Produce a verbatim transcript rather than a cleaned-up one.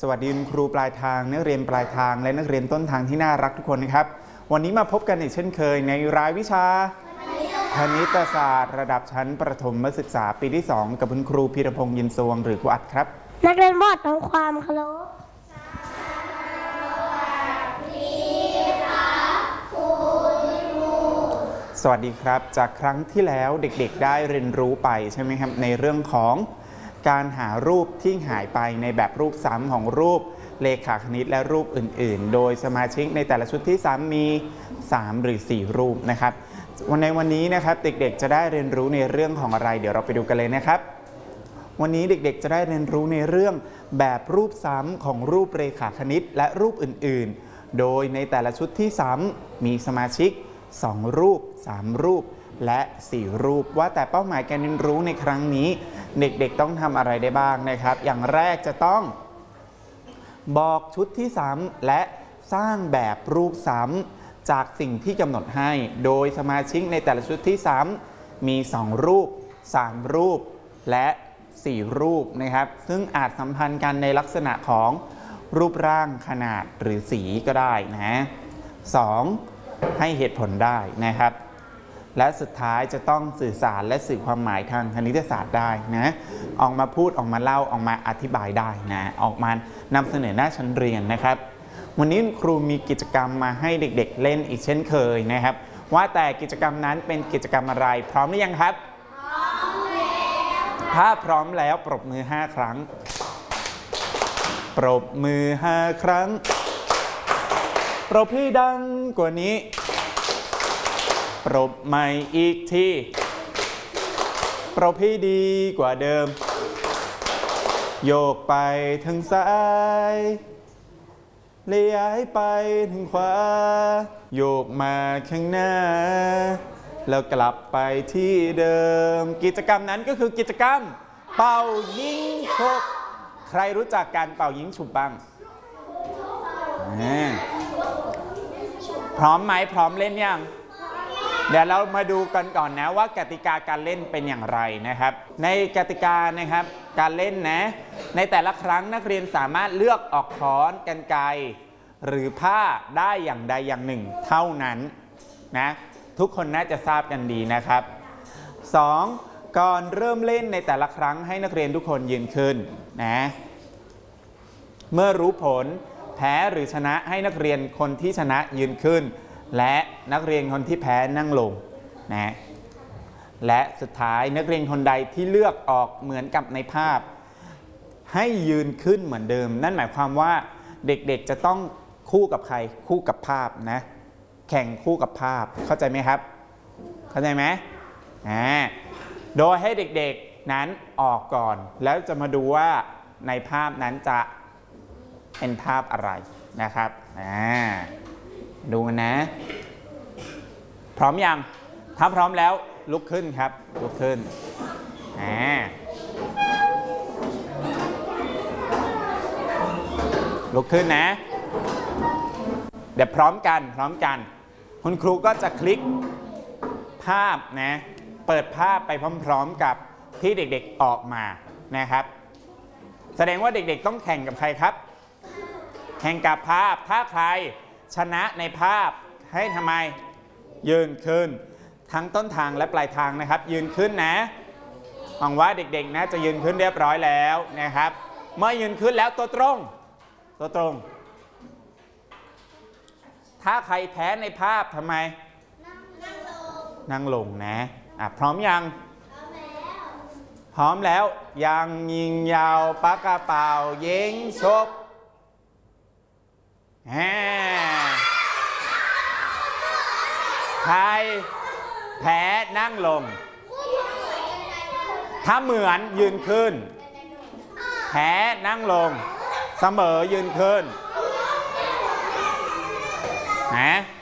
สวัสดีคุณครูปลายทางนักเรียนปลายทางและนักเรียนต้นทางที่น่ารักทุกคนนะครับวันนี้มาพบกันอีกเช่นเคยในรายวิชาคณิตศาสตร์ระดับชั้นประถมศึกษาปีที่สองกับคุณครูพีรพงษ์ยินสวงหรือครูอัดครับนักเรียนวอดทำความเคารพสวัสดีครับจากครั้งที่แล้วเด็กๆได้เรียนรู้ไปใช่ไหมครับในเรื่องของการหารูปที่หายไปในแบบรูปซ้ำของรูปเลขาคณิตและรูปอื่นๆโดยสมาชิกในแต่ละชุดที่ซ้ำมีสามหรือสี่รูปนะครับวันในวันนี้นะครับเด็กๆจะได้เรียนรู้ในเรื่องของอะไรเดี๋ยวเราไปดูกันเลยนะครับวันนี้เด็กๆจะได้เรียนรู้ในเรื่องแบบรูปซ้ำของรูปเรขาคณิตและรูปอื่นๆโดยในแต่ละชุดที่ซ้ำมีสมาชิกสองรูปสามรูปและสี่รูปว่าแต่เป้าหมายการเรียนรู้ในครั้งนี้เด็กๆต้องทำอะไรได้บ้างนะครับอย่างแรกจะต้องบอกชุดที่ซ้ำและสร้างแบบรูปซ้ำจากสิ่งที่กำหนดให้โดยสมาชิกในแต่ละชุดที่ซ้ำมีสองรูปสามรูปและสี่รูปนะครับซึ่งอาจสัมพันธ์กันในลักษณะของรูปร่างขนาดหรือสีก็ได้นะสองให้เหตุผลได้นะครับและสุดท้ายจะต้องสื่อสารและสื่อความหมายทางคณิตศาสตร์ได้นะออกมาพูดออกมาเล่าออกมาอธิบายได้นะออกมานำเสนอหน้าชั้นเรียนนะครับวันนี้ครูมีกิจกรรมมาให้เด็กๆเล่นอีกเช่นเคยนะครับว่าแต่กิจกรรมนั้นเป็นกิจกรรมอะไรพร้อมหรือยังครับพร้อมแล้วถ้าพร้อมแล้วปรบมือห้าครั้งปรบมือห้าครั้งปรบให้ดังกว่านี้ปรบใหม่อีกทีปรบให้ดีกว่าเดิมโยกไปทางซ้ายเลี้ยวไปทางขวาโยกมาข้างหน้าแล้วกลับไปที่เดิมกิจกรรมนั้นก็คือกิจกรรมเป่ายิงฉุบใครรู้จักการเป่ายิงฉุบบ้างพร้อมไหมพร้อมเล่นยังเดี๋ยวเรามาดูกันก่อนนะว่ากติกาการเล่นเป็นอย่างไรนะครับในกติกานะครับการเล่นนะในแต่ละครั้งนักเรียนสามารถเลือกออกค้อนกรรไกรหรือผ้าได้อย่างใดอย่างหนึ่งเท่านั้นนะทุกคนน่าจะทราบกันดีนะครับสองก่อนเริ่มเล่นในแต่ละครั้งให้นักเรียนทุกคนยืนขึ้นนะเมื่อรู้ผลแพ้หรือชนะให้นักเรียนคนที่ชนะยืนขึ้นและนักเรียนคนที่แพ้นั่งลงนะและสุดท้ายนักเรียนคนใดที่เลือกออกเหมือนกับในภาพให้ยืนขึ้นเหมือนเดิมนั่นหมายความว่าเด็กๆจะต้องคู่กับใครคู่กับภาพนะแข่งคู่กับภาพเข้าใจไหมครับเข้าใจไหมอ่าโดยให้เด็กๆนั้นออกก่อนแล้วจะมาดูว่าในภาพนั้นจะเป็นภาพอะไรนะครับอ่าดูนะพร้อมยังถ้าพร้อมแล้วลุกขึ้นครับลุกขึ้นอ่าลุกขึ้นนะเดี๋ยวพร้อมกันพร้อมกันคุณครูก็จะคลิกภาพนะเปิดภาพไปพร้อมๆกับที่เด็กๆออกมานะครับแสดงว่าเด็กๆต้องแข่งกับใครครับแข่งกับภาพถ้าใครชนะในภาพให้ทำไมยืนขึ้นทั้งต้นทางและปลายทางนะครับยืนขึ้นนะหวังว่าเด็กๆนะจะยืนขึ้นเรียบร้อยแล้วนะครับเมื่อยืนขึ้นแล้วตัวตรงตัวตรงถ้าใครแพ้ในภาพทำไมนั่งลงนั่งลงนะอ่ะพร้อมยังพร้อมแล้วยังยิงยาวปากกระเป๋ายิงชกใครแพ้นั่งลงถ้าเหมือนยืนขึ้นแพ้นั่งลงเสมอยืนขึ้นนะ